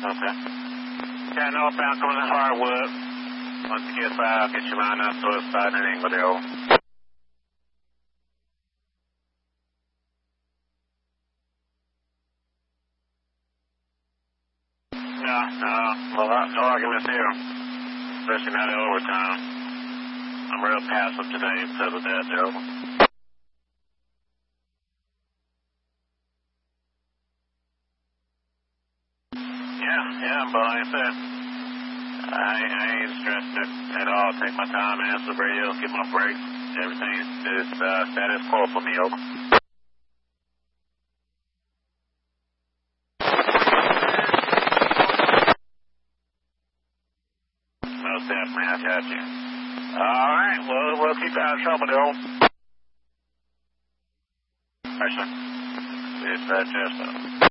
Okay. Yeah, northbound coming to Hardwood. Once you get by, I'll get you lined up to a side in Ingledale. No arguments here. Especially not in overtime. I'm real passive today because of that, Joe. Yeah, but like I said, I ain't stressing it at all. Take my time, answer the radio, get my breaks. Everything is status quo for me, over. Most definitely, I got you. All right, well, we'll keep out of trouble, though. All right, sir. It's Chester.